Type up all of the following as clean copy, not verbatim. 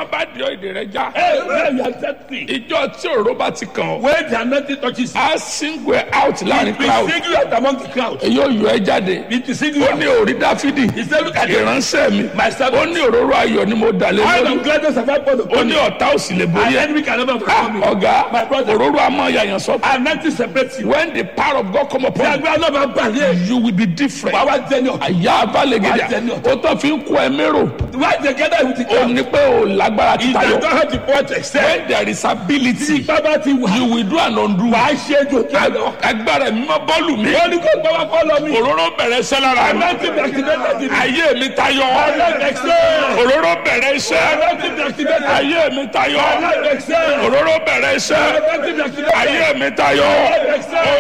wọ́n bá di èdè rẹ já. Hey, now you are set free. ìjọ tí òró bá ti kàn ọ́. When the anointing touches you, a single out láàrin we crowd. sing you out among the crowd. èyí ò yọ ẹ jáde. We will sing you ó out. ní orí dáfídì. He said, look at it. ìránṣẹ́ mi. My ó servant. ní òróró ayọ̀ ni mo dà lé I lórí. am glad that I found ó ní ọ̀tá ò sì lè borí an ẹ̀. enemy can never Ah, overcome me. ọ̀gá My brother. òróró amọ̀ yàyàn sọ́tọ̀. Anointing separates you. when the power of God come upon you, Ṣé agbára náà máa bà yé? you will be different. Wàá wá jẹ́ ní ọ̀tún. àyà abálẹ̀gẹ̀dẹ̀ ó tó fi ń kó ẹ mérò. Why together with the ó crowd? ní pé o lágbára He títa does yọ. not have the power to excel. when there is ability Bàbá ti wà. you will do and undo. Wàá ṣe é jòjò lọ. agbára mímọ́ bọ́ọ̀lù mi. Wọ́n ní kó gbọ́ wá kọ́ lọ mí. òróró bẹ̀rẹ̀ iṣẹ́ lára mi. Anointing be activated in me. ayé mi tayọ. Anointing excel. òróró bẹ̀rẹ̀ iṣẹ́. Anointing be activated. ayé mi tayọ. Anointing excel. òróró bẹ̀rẹ̀ iṣẹ́. Anointing be activated. ayé mi tayọ. Anointing excel.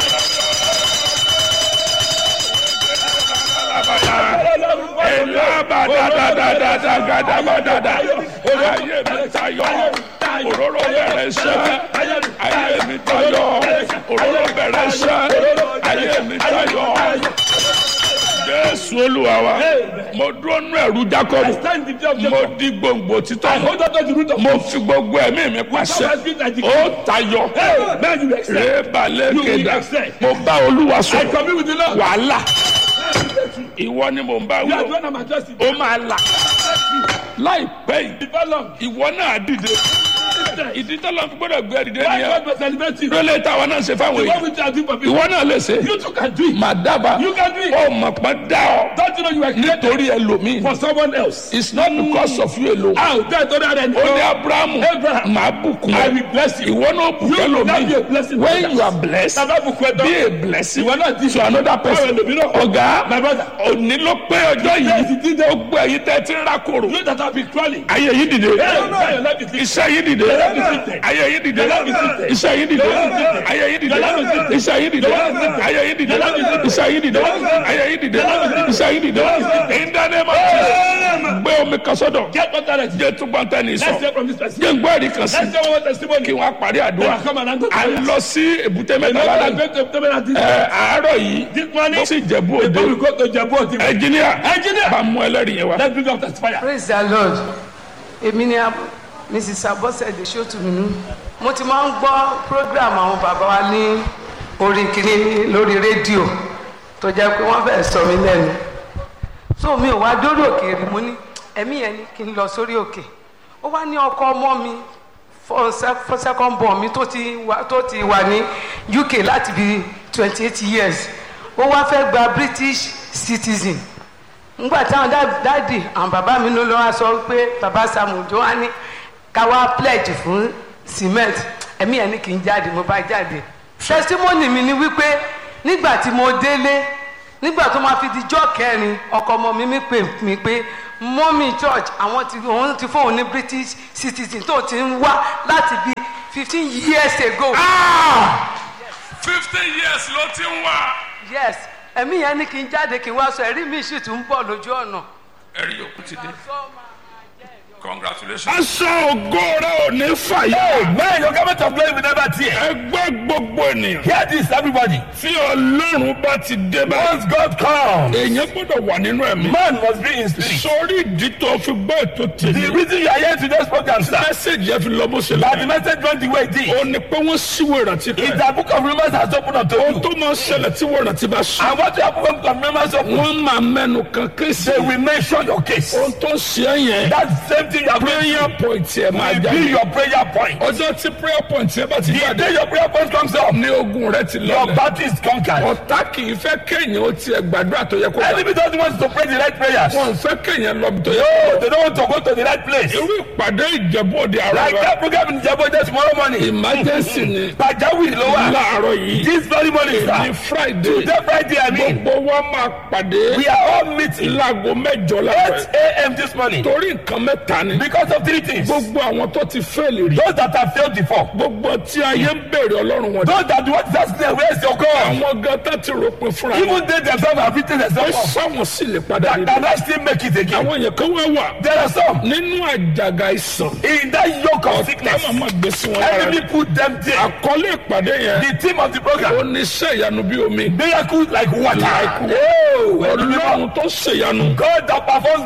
elaba dadadadadagadabadada. ayé mi tayọ. òróró bẹ̀rẹ̀ iṣẹ́. ayé mi tayọ. òróró bẹ̀rẹ̀ iṣẹ́. ayé mi tayọ. Jésù Olúwa wa. mo dúró nú ẹ̀rù Jákọ́bù. Stand in the of mo Jacob. di gbòǹgbò títọ́. I hold on to the root of mo fi gbogbo ẹ̀mí mi pàṣẹ. ó tayọ. Hey, man, you excel. rébàlẹ̀ You will kéda. excel. mo bá Olúwa I sọ̀rọ̀. commune with the Lord. wàhálà ìwọ ni mò ń bá You are wọ. the one I'm addressing. ó máa là láìpẹ́ yìí. Before long, ìwọ náà dìde. ìdí tọ́lọ́ fi gbọ́dọ̀ gbé ẹ̀dìdẹ́ why nìyẹn. God was celebrating? lólè táwọn náà ṣe fáwọn The one èèyàn. which I do for people. ìwọ náà lè ṣe. You too can do it. mà dábàá. You can do it. ó mọ̀ pé dá ọ. Don't you know you were created nítorí ẹlòmíì. for someone else? it's not because of you alone. Ah, that other than ó ní Abrahamu. Abraham. màá bùkún I ẹ. will bless you. ìwọ náà bùkún You will not be a ẹlòmíì. blessing. to when others. you are blessed. Bàbá bùkún ẹ be tán. a blessing Ìwọ náà di to another person. Báwo ẹlòmíràn? ọ̀gá My brother. òní ló pé ọjọ́ Yes, yìí. it did. ó gbọ́ ẹ̀yin tẹ́ ti ń rákòrò. You that have been crawling. ayé yìí dìde. Hey, your life is lifted. iṣẹ́ yìí dìde. life is lifted. ayé yìí dìde. Your life is lifted. iṣẹ́ yìí dìde. Your life is lifted. ayé yìí dìde. Your life is lifted. iṣẹ́ yìí dìde. Your life is lifted. ayé yìí dìde. Your life is lifted. iṣẹ́ yìí dìde. Your life is lifted. ayé yìí dìde. Your life is lifted. iṣẹ́ yìí dìde. Your life is lifted. in the name of Jesus. gbé omi kan sọ́dọ̀. Get what that is. jẹ́ túbọ̀ tẹ́ ní Let's sọ. hear from this person. jẹ́ ń gbọ́ ẹ̀rí kan sí. Let's hear one testimony. kí wọ́n á parí àdúrà. Then come and go to à ń prayer. lọ sí èbúté mẹ́ta Remember, lálẹ́ I'm going to tell me that this àárọ̀ yìí. this morning, ó sì jẹ̀bú òde. before we go to Djibouti, ẹnjìníà Engineer. bá mú ẹlẹ́rìí yẹn wá. let's bring up the fire. Praise the Lord. Èmi ni Mrs. Abọ́sẹ̀dé Ṣótùmínú. Mo ti máa ń gbọ́ program àwọn bàbá wa ní orí kìíní lórí rédíò tó jẹ́ pé wọ́n fẹ́ sọ mí lẹ́nu. So mi ò wá dórí òkè rí mo ní ẹ̀mí yẹn ni kí n lọ sórí òkè. Ó wá ní ọkọ ọmọ mi for second born mi tó ti wà ní UK láti bí 28 years. Ó wá fẹ́ gba British citizen. Ngbà táwọn dáàdì àwọn bàbá mi ló lọ́wọ́ sọ pé bàbá Sàmùjọ wá ní ká wá pledge fún cement ẹ̀mí ẹ̀ ní kí n jáde mo bá jáde. Testimony mi ni wípé nígbà tí mo délé nígbà tó máa fi di jọ́ kẹrin ọkọ ọmọ mi pè mí pé mọ́mí church òun ti fóun ní British citizen tó ti ń wá láti bí 15 years ago. 50 years ló ti ń wá. Yes ẹ̀mí yẹn ní kí n jáde kí n wá sọ ẹ̀rí mi sì tún ń bọ̀ lójú ọ̀nà. ẹ̀rí yòókù ti dé. congratulations. aṣọ ògo rẹ ò ní fàyà. Man, your government of glory will never tear. ẹgbẹ́ gbogbo ènìyàn. Hear this, everybody. tí Ọlọ́run bá ti dé bá. Once God comes, èèyàn gbọ́dọ̀ wà nínú ẹ̀mí. man must be in spirit. sórí ìdí tó fi gbọ́ ètò The tèmi. reason you are here to this program, sir, mẹ́sẹ̀gì ẹ fi lọ bó ṣe that the lọ. message went the way it did. ó ní pé wọ́n ṣíwèé ìrántí Is kan. that book of rumors has opened up to ohun you. tó máa ń ṣẹlẹ̀ tí wọ́n ìrántí bá sùn. And what you have book of rumors open, wọ́n máa mẹ́nu kan kéésì. they will mention your case. ohun tó ń ṣe é yẹn. That same thing you are prayer praying point yẹn máa will be jáde. your prayer point. ọjọ́ tí prayer point yẹn bá ti The jáde. day your prayer point comes up, ní ogun rẹ ti your lọlẹ̀. battle is conquered. ọ̀tá kì í fẹ́ kéèyàn ó tiẹ̀ gbàdúrà tó yẹ kó gbà. Enemy doesn't want to pray the right prayers. wọn ò fẹ́ kéèyàn lọ bí tó yẹ No, kó. they don't want to go to the right place. irú ìpàdé Ìjẹ̀bú Òde àárọ̀ Like rẹ. that program in Djibouti tomorrow morning. emergency ni. Pajawiri ló wà. láàárọ̀ yìí. This very morning, ní sir. Friday. Today Friday, I mean. gbogbo wa máa pàdé. We are all meeting láago 8 8 láàárọ̀. a.m. this morning torí nǹkan mẹ́ta ni. because of 3 things. gbogbo àwọn tó ti fẹ́ẹ̀lì rí. Those that have failed before, gbogbo tí ayé ń béèrè Ọlọ́run wọn. those that want to ask them, where's your God? àwọn gan tá ti ròpin fúnra wọn. Even they themselves have written ó themselves off. sáwọn sì lè padà That rí. can I still make it again? àwọn èèyàn kan wá wà. There are some nínú àjàgà ìsàn. in that yoke of sickness. táwọn máa gbé sí wọn lára. Enemy put them there. àkọlé ìpàdé yẹn. The theme of the program, oníṣẹ́ ìyanu bí omi. miracle like water. Like Oh, Ọlọ́run tó ṣèyanu. God that performs á miracles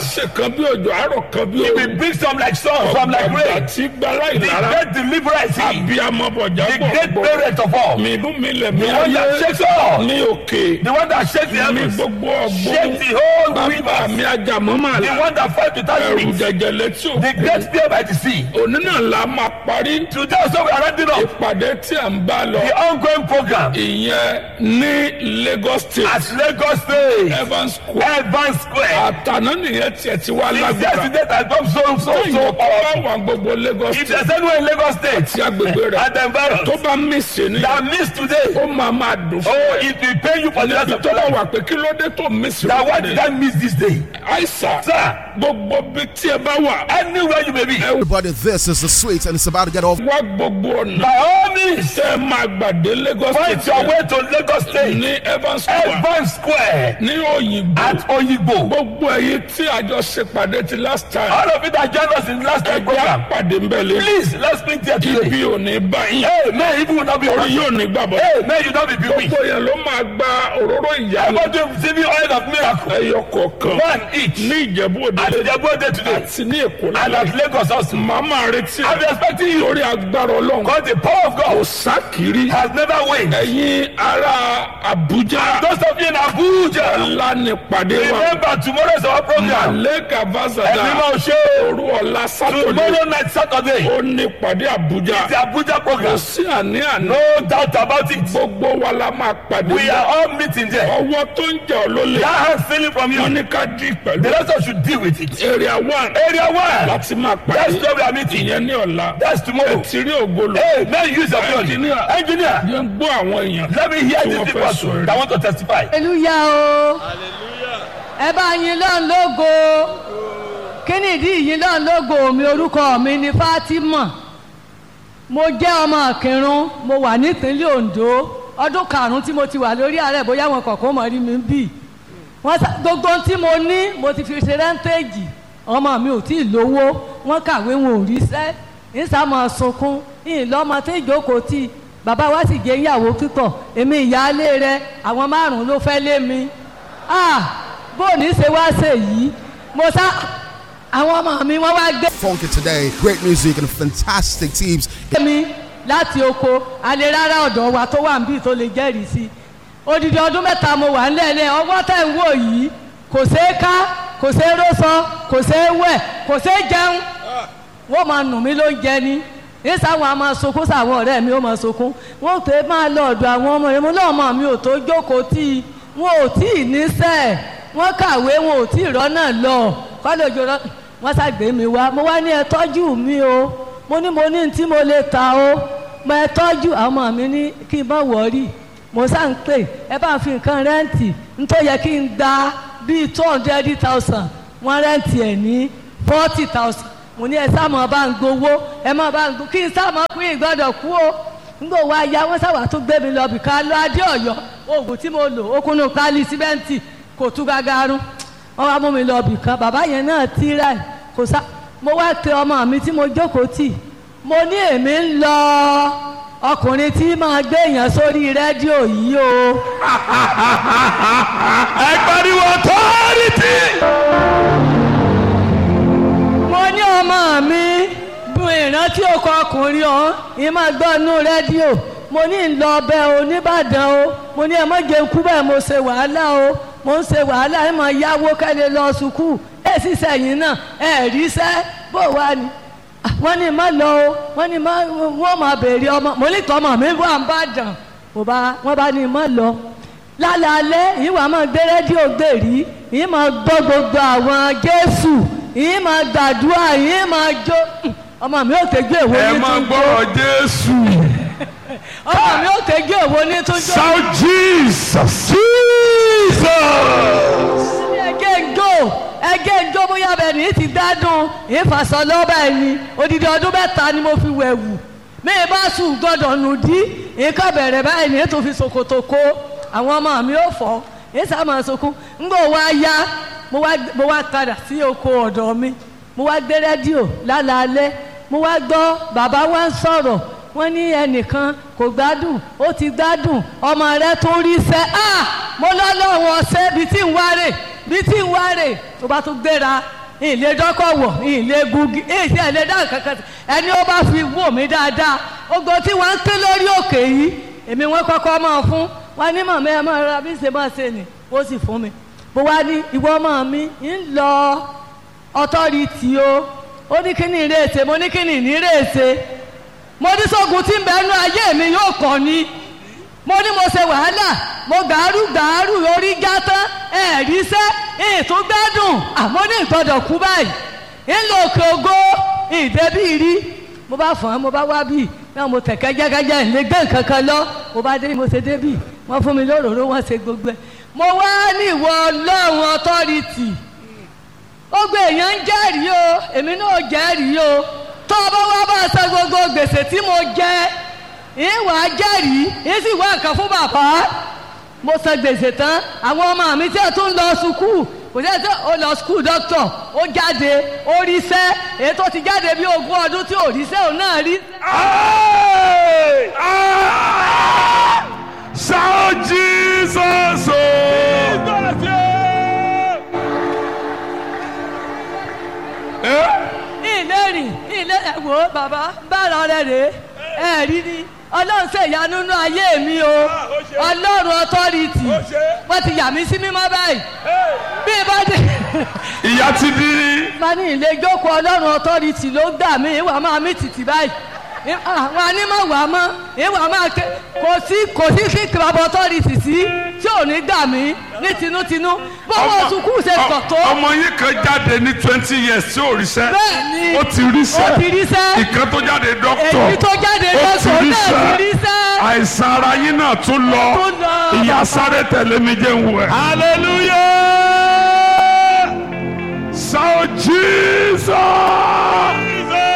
ṣe kan bí òjò àárọ̀ kan bí He òru. will bring some like sun, some like Ọ̀gbàgbà rain. tí gbala The ìlara. great deliverer is he. Abiyamọ bọ̀jà The great gbọ̀. parent of all. Mi inú mi lẹ̀ mi The one that ayé shakes all. ní òkè. The one that shakes the Mi heavens. gbogbo Shakes ọgbọ́n. the whole Bàbá rivers. mi ajamọ́ máa The la. one that fights without Ẹrù wings. jẹjẹ létí The òkè. great fear by the sea. Òní náà la máa parí. Today also we are rounding up Ìpàdé tí à ń bá lọ. the ongoing program Ìyẹn ní Lagos State. at Lagos State, Evans Square. Evans Square. Àtàná nìyẹn tiẹ̀ ti wá This lágbára. yesterday has come so Ìyẹn bá powerful. wà gbogbo Lagos If State. there's anyone in Lagos State Tí agbègbè rẹ̀. and the Tó environs bá mísì ni. that miss today, Ó máa dùn fún oh, ẹ. it will pay you for the rest of Tó your bá life. wà pé kí ló dé tó mísì That why did I miss this day? Àìsà. Sir, Gbogbo bí tí ẹ bá wà. anywhere you may be, Everybody, this is the sweet, and it's about to get off. Wá gbogbo ọ̀nà. by all means, Tẹ́ ẹ máa gbàdé Lagos find State. your way to Lagos State, Ní Evans Square. Evans Square Ní Òyìnbó. at Oyigbo. Gbogbo ẹ̀yin tí àjọ ṣe pàdé ti last time. All of it that joined us in last week's Ẹgbẹ́ program. àpàdé ń bẹ̀ lé. Please, let's meet here today. Ibi ò ní báyìí. Hey, man, if you will not be Orí around, yóò ní gbàbọ̀. hey, man, you not be bewitched. Gbogbo yẹn ló máa gba òróró ìyanu. I'm going to receive you oil of miracle. Ẹyọ kọ̀ọ̀kan. One each. Ní Ìjẹ̀bú Òde. At the birthday today. Àti ní Èkó And lálẹ́. at Lagos also. Màmá retí. I'm expecting you. Lórí agbára Ọlọ́run. Because the power of Kò God sákìrí. has never waned. Ẹ̀yin ará Abuja. Those of you in Abuja, Ńlá ni pàdé wa. remember tomorrow is our program. Màlẹ́kà Ẹ̀mí Vazada. máa ṣe Òru ọ̀la Sátọ̀dé. tomorrow night Saturday. Ó ní pàdé Abuja. The Abuja Kò program. sí àní-àní. No doubt about it. Gbogbo wa la máa pàdé. We are all meeting there. Ọwọ́ tó ń jà ọ́ lólè. That hand stealing from Wọ́n you. ní ká dì pẹ̀lú. The rest of us should deal with it. Area 1 Area 1. láti máa That's pàdé. where we are meeting. Ìyẹn ní ọ̀la. That's tomorrow. Ti rí ògbólò. Hey, man, use your blood. Engineer. Engineer, Yẹn gbọ́ àwọn èèyàn. let me hear Tí these wọ́n people fẹ́ sọ that want to testify. hallelujah o ẹ bá yìn lọ́n lógo kí nìdí yìn lọ́n lógo mi orúkọ mi ni Fatima mo jẹ́ ọmọ Ìkìrun mo wà nípínlẹ̀ Ondo ọdún karùn-ún tí mo ti wà lórí ààrẹ bóyá wọn kọ̀ọ̀kan mọ̀ rí mi bì wọ́n gbogbo tí mo ní mo ti fi ṣe rẹ́ńtéèjì ọmọ mi ò tí ì lówó wọ́n kàwé wọn ò ríṣẹ́ ìsàmọ̀ sunkún ìlọ́mọ tí ìjókòó tì bàbá wa sì jẹ́ ìyàwó pípọ̀ èmi ìyáálé rẹ̀ àwọn márùn-ún ló fẹ́ lé mi bó ní ṣe wá ṣe yìí mo sá àwọn ọmọ mi wọ́n wá gbé Funky today, great music and fantastic teams. mi láti oko alẹ́ rárá ọ̀dọ̀ wa tó wà níbí tó lè jẹ́rìí sí odidi ọdún mẹ́ta mo wà nílẹ̀ ọwọ́ tẹ̀ ń wò yìí kò ṣeé ká kò ṣeé rósọ kò ṣeé wẹ̀ kò ṣeé jẹun wọ́n máa nù mí ló ń jẹ ni ìsàwọn a máa sunkún sàwọn ọ̀rẹ́ mi ó máa sunkún wọ́n tẹ́ máa lọ ọ̀dọ̀ àwọn ọmọ rẹ̀ mo lọ́ọ̀mọ mi ò tó jókòó tí wọn ò tí ì níṣẹ́ wọ́n kàwé wọn ò tí ì rọ́nà lọ kọ́lẹ́jọ wọ́n ṣàgbé mi wá mo wá ní ẹ tọ́jú mi o mo ní tí mo lè ta o mo ẹ tọ́jú àwọn ọmọ mi ní kí n bá wọ̀ọ́rì mo sá ń pè ẹ bá fi nǹkan rẹ́ǹtì nítorí yẹ kí n gba bíi 200,000 wọ́n rẹ́ǹtì ẹ̀ ní 40,000 mo ní ẹ sáàmù bá ń gbowó ẹ má bá ń gbowó kí n sáàmù kú ìgbọ́dọ̀ kú o nígbà wo aya wọn sábà tún gbé mi lọ bìkan lọ adé Ọ̀yọ́ oògùn tí mo lò ó kúnnú pálí símẹ́ǹtì kò tú gágárún wọn wá mú mi lọ bìkan bàbá yẹn náà tíra ẹ kò sá mo wá pe ọmọ mi tí mo jókòó tì mo ní èmi ń lọ ọkùnrin tí máa gbé èèyàn sórí rédíò yìí o. Ẹ pariwo authority. mo ní ọmọ mi bu ìrántí ọkọ ọkùnrin ọ̀hún ìyẹn máa gbọ́ inú rédíò mo ní ń lọ ọbẹ̀ o nìbàdàn o mo ní ẹ má jẹ́ kú bẹ́ẹ̀ mo ṣe wàhálà o mo ń ṣe wàhálà ẹ máa yáwó kẹ́lẹ́ lọ sùkúù ẹ sì sẹ́yìn náà ẹ ríṣẹ́ bó wà ní. wọ́n ní má lọ o wọ́n ní wọ́n máa béèrè ọmọ mo ní tọmọ mi wà ń bàdàn wọ́n bá ní má lọ lálẹ́ yìí wàá máa gbé rédíò gbèrí yìí máa gbọ́ gbogbo àwọn Jésù yìí máa gbàdúrà yìí máa jó ọmọ mi ò tẹ́jú èwo Ẹ ní máa tó jó gbọ́rọ̀ Jésù. ọmọ mi ò tẹ́jú èwo ní tó jó Shout Jesus. Jesus. ẹgẹ́ ń jó bóyá bẹ́ẹ̀ ni ti gbádùn ìfàsọ lọ́ba ẹni odidi ọdún mẹ́ta ni mo fi wẹ̀wù mi ì bá sùn gbọ́dọ̀ nù dí nǹkan bẹ̀rẹ̀ báyìí ní ètò fi ṣòkòtò kó àwọn ọmọ mi ò fọ́ èsì àmọ́ sunkún ńgbò wá yá mo wá padà sí oko ọ̀dọ̀ mi mo wá gbé rédíò lálaalẹ́ mo wá gbọ́ bàbá wa ń sọ̀rọ̀ wọ́n ní ẹnìkan kò gbádùn ó ti gbádùn ọmọ rẹ̀ tó rí sẹ́ mo lọ́lọ́wọ́ ọ̀sẹ́ bíi tí ń wárè tó bá tún gbéra ìlé dọ́kọ̀wọ̀ ìlé gugi ìṣe ìlé dá kankan ẹni ó bá fi wò mí dáadáa ogo tí wọ́n ń ké lórí òkè yìí èmi wọ́n kọ́kọ́ máa fún wọn ní màmá ẹ máa ra bí ṣe máa ṣe nì ó sì fún mi bó wá ní ìwọ ọmọ mi ń lọ ọtọ́rìtì o ó ní kíni ìrèsè mo ní kíni ìnírèsè mo ní sógun tí ń bẹ nú ayé mi yóò kàn ní mo ní mo ṣe wàhálà mo gàárù orí já tán ẹ̀ẹ́díṣẹ́ ìtúgbádùn àmọ́ ní ìgbọ́dọ̀ kú báyìí ńlọ òkè ògo ìdẹ́bí rí mo bá fọ́n mo bá wá bíi náà mo tẹ̀ kẹ́jẹ́kẹ́jẹ́ ìlé gbé nǹkan kan lọ mo bá dé mo ṣe débì wọ́n fún mi lóròró wọ́n ṣe gbogbo ẹ̀ mo wá ní ìwọ ọlọ́run ọtọ́rìtì ó gbé èèyàn ń jẹ́rìí o èmi náà jẹ́rìí o tó o bá wá bá san gbogbo gbèsè tí mo jẹ ìwà jẹ́rìí ìsì wá nǹkan fún bàbá mo san gbèsè tán àwọn ọmọ mi tí ẹ tún lọ sùkúù kò sí ẹ tí ó lọ sùkúù dókítà ó jáde ó ríṣẹ́ èyí tó ti jáde bí 20 ọdún tí ò ríṣẹ́ òun náà rí. Shout Jesus! ìlérìn ẹ̀wò bàbá bára rẹ̀ rèé ẹ̀rí ni ọlọ́run ṣe ìyanu nínú ayé mi o ọlọ́run ọtọ́rìtì wọ́n ti yà mí sí mímọ́ báyìí bí bá dé. Ìyá ti di. má ní ilé ìjókòó ọlọ́run ọtọ́rìtì ló gbà mí ìwà máa mí tìtì báyìí àwọn anímọ̀wá mọ́ ìwà máa ké kò sí kí bàbá ọtọ́rìtì sí tí ò ní gbà mí ní tinútinú bọ́wọ́ sùkú ṣe kọ̀ tó. Ọmọ yín kan jáde ní 20 years tí ò ríṣẹ́. Bẹ́ẹ̀ni ó ti ríṣẹ́. Ìkan tó jáde dókítà. èyí tó jáde dókítà náà ti ríṣẹ́. Àìsàn ara yín náà tún lọ. Ìyá sáré tẹ̀lé mi jẹ́ ń wẹ̀. Hallelujah! Shout Jesus!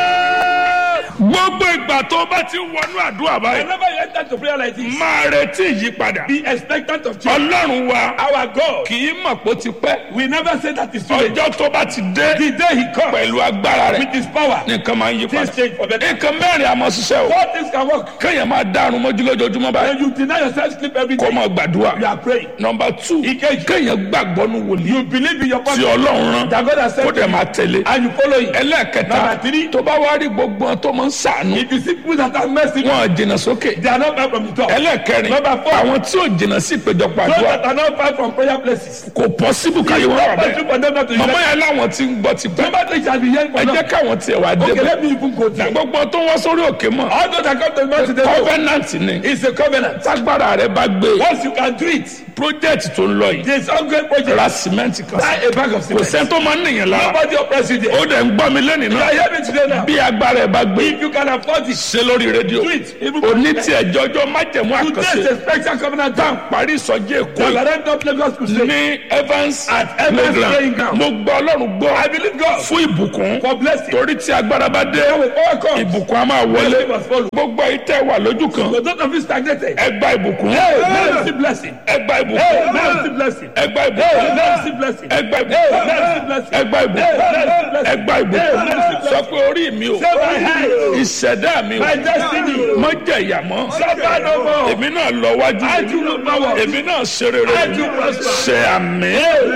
Gbogbo ìgbà tó bá ti wọnú àdúrà báyìí. Whenever you enter to prayer like this, máa retí ìyípadà. be expectant of change. Ọlọ́run wa Our God, kì í mọ̀ pé ó ti pẹ́. we never say that is too late. Ọjọ́ tó bá ti dé The day he comes pẹ̀lú agbára rẹ̀ with his power, nǹkan máa ń yí things padà. change for better. Nǹkan mẹ́rin àmọ́ ṣiṣẹ́ o. 4 things can work. Kéèyàn máa dárun mọ́jú lójoojúmọ́ báyìí. When you deny yourself sleep every Kó day, máa gbàdúrà. you are praying. Number 2, Ìkejì. kéèyàn gbàgbọ́ nu wòlíì. You believe in your Tí pastor Ọlọ́run rán. that God has Kó sent dẹ̀ you máa tẹ̀lé. and you follow it. Ẹlẹ́ẹ̀kẹta, Number 3, tó bá wá rí gbogbo wọn tó máa ń ṣàánú. if you see people that are mercy, Wọ́n jìnnà sókè. they are not far from the top. Ẹlẹ́ẹ̀kẹrin, Number 4, àwọn tí ò jìnnà sí ìpéjọpọ̀ those àdúrà that are not far from prayer places. kò possible káyé wọn wà It's bẹ́ẹ̀. for them not to Màmá hear. yẹn láwọn tí ń gbọ́ ti pẹ́. Somebody shall be hearing Ẹ from jẹ́ now. káwọn tiẹ̀ wá Okay, débẹ̀. let me even go Na there. gbogbo tó wọ́n sórí òkè mọ̀. All those that come to the mountain today, Covenant ni. it's a covenant. Tágbára rẹ̀ bá gbé. Once you can do it, Project tó ń lọ yìí. there's ongoing project. Ra cement kan. Buy a bag of Kò cement. sẹ́ni tó máa ń nìyẹn lára. Nobody oppress you there. Ó dẹ̀ ń gbọ́ mi lẹ́nìí You náà. are hearing today now. Bí agbára ẹ̀ bá gbé. If you can afford it, Ṣé lórí rédíò. do it. Even Òní tí ẹjọ́jọ́ májẹ̀mú today is àkànṣe. a special covenant time. Parí ìsọjí Èkó The yìí. Lorraine Top Lagos Crusade. Ní Evans At Evans Playing Playground. Ground. Mo gbọ́ Ọlọ́run gbọ́. I believe God Fún ìbùkún. for blessing. Torí tí agbára bá dé. When power comes, Ìbùkún á máa blessing wọlé. must follow. Gbogbo ìtẹ́ wà lójú kan. So those of you stagnated, Ẹ gba ìbùkún. hey, now receive blessing. Ẹ gba Hey, ìbùkún. now receive blessing. Ẹ gba Hey, ìbùkún. now receive blessing. Ẹ gba Hey, ìbùkún. now receive blessing. Ẹ gba Hey, ìbùkún. now receive blessing. Ẹ gba ìbùkún. Hey, now receive blessing. Sọ pé orí mi o. Say my head. Ìṣẹ̀dá mi o. My destiny. Mọ jẹ ìyà mọ́. Suffer no more. Èmi náà lọ wájú. I do not power. Èmi náà ṣe rere. I do prosper. Ṣe àmì.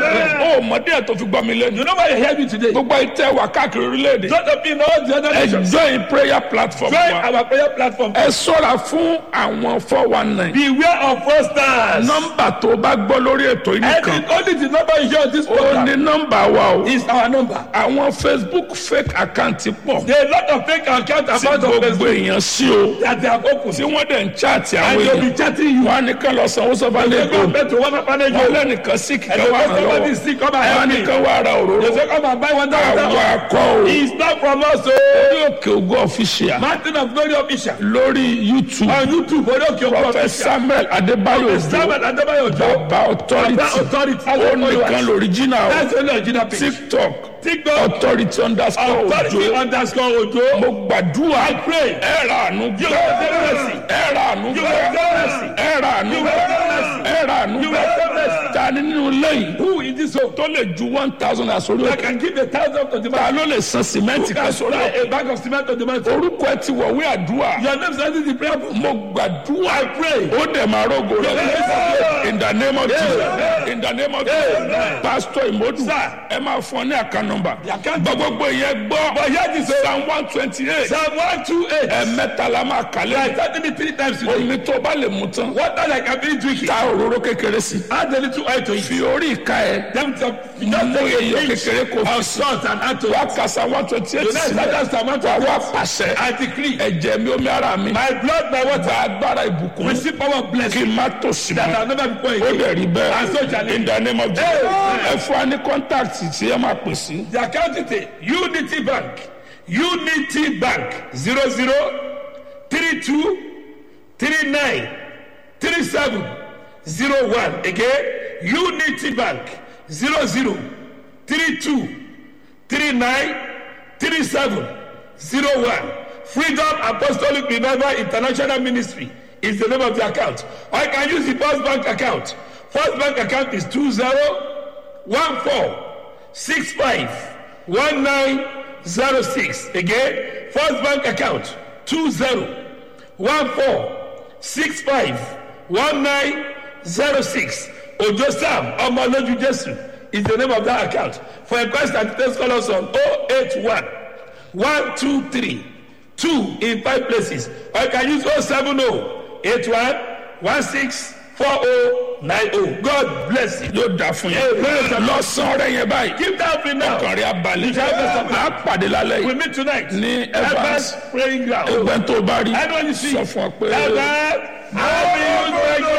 Ó mọ̀dé ẹ̀ tó fi gbọ́ mi lẹ́nu. You know why you hear me today? Gbogbo ìtẹ́ wà káàkiri orílẹ̀-èdè. Those of you in all the other Ẹ nations, join prayer platform join wa. our prayer platform. Ẹ ṣọ́ra fún àwọn 419. Beware of fraudsters. Nọ́mbà tó bá gbọ́ lórí ètò yìí And nìkan. only the number you hear on this Ó program ní nọ́mbà wa o. is our number. Àwọn Facebook fake account pọ̀. There are a lot of fake account Tí about of gbogbo Facebook èèyàn sí o. that they have opened. Tí wọ́n dẹ̀ ń chaati And àwọn they'll be èèyàn. chatting you. Wọ́n á ní ká lọ sanwó sọ́fà They go lẹ́kọ̀ọ́. back to one orphanage Wọ́n home. lẹ́nìkan sí And kíkẹ́ they wà say ràn somebody lọ́wọ́. is sick, come and Wọ́n help ní me. ká wà ra They òróró. say come and buy 1,000. Àwọn akọ o. It's not from us, so Orí òkè ògo official. Mountain of Glory official. Lórí YouTube. On YouTube, Odoke Ogo Prophet official. Samuel Adébáyò Òjó. Samuel Adebayo Ojo. Bàbá authority. Bàbá authority. Ó nìkan lóríjìnà o. That's the only original page. TikTok. TikTok. Authority underscore Authority Òjó. underscore Ojo. Mo gbàdúrà. I pray. Ẹ ra àánú You gbà. will have mercy. Ẹ ra àánú You gbà. will have mercy. Ẹ ra àánú You gbà. will have mercy. Ẹ ra àánú You will gbà. have mercy. ta ni nínú lẹ́yìn Who in this home tó lè ju 1,000 àsórí that òkè can give 1,000 to the ta man? ló lè san sìmẹ́ǹtì Who kan can sórí supply òkè a bag of cement to the man? orúkọ ẹ ti wọ̀wé àdúrà Your name is under the prayer book. mo gbàdúrà I pray. ó dẹ̀ máa rògo rẹ̀ Yes. in the name of Jesus in the name of Jesus Amen. pastor Imodu Sir. ẹ máa fún ọ ní account number account gbogbo yẹn gbọ́ But here this Psalm 128 Psalm 128. ẹ̀mẹ́ta la máa I kàlẹ́ started it 3 times today. omi tó bá lè mú tán Water like I've been drinking. ta òróró kékeré sí Add a little oil to it. fi orí ìka ẹ Them to mú èyí kékeré kó fi of salt and add to wá it. ka Psalm 128 Tonight, sílẹ̀ that's Psalm wà 128. wá pàṣẹ I decree. ẹ̀jẹ̀ mi omi ara mi My blood, my water. gba agbára ìbùkún Receive power of kí blessing. n má tòṣì That mọ́ I'll never be poor ó again. dẹ̀ rí And so shall bẹ́ẹ̀ it in the name of Jesus Amen. ẹ fún wa ní contact tí ẹ máa pè sí The account detail Unity Bank. Unity Bank 00 32 39 37 01. Again, Unity Bank 00 32 39 37 01. Freedom Apostolic Revival International Ministry is the name of the account. Or I can use the First Bank account. First Bank account is 2014651906. Again, First Bank account 2014651906. Ojo Sam Omoloju Jesu is the name of that account. For request and details, call us on 081 123 2 in 5 places. Or you can use 070 81 164090. God bless you. yóò dà fún yẹn lọ́sàn-án rẹ̀ yẹn báyìí Give that free now. ọkàn rẹ̀ abalẹ̀ á pàdé lálẹ́ We yìí meet tonight. ní Evans praying ground. ẹgbẹ́ tó bá rí Everyone you see. sọ fún ọ pé. Evans, happy